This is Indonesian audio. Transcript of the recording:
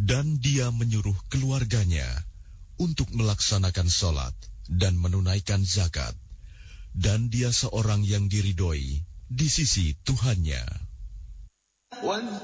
Dan dia menyuruh keluarganya untuk melaksanakan sholat dan menunaikan zakat. Dan dia seorang yang diridhoi di sisi Tuhannya.